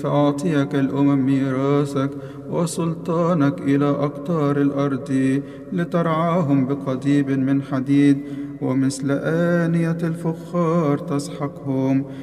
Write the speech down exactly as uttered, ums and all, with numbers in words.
فأعطيك الأمم ميراثك وسلطانك إلى أقطار الأرض، لترعاهم بقضيب من حديد، ومثل آنية الفخار تسحقهم.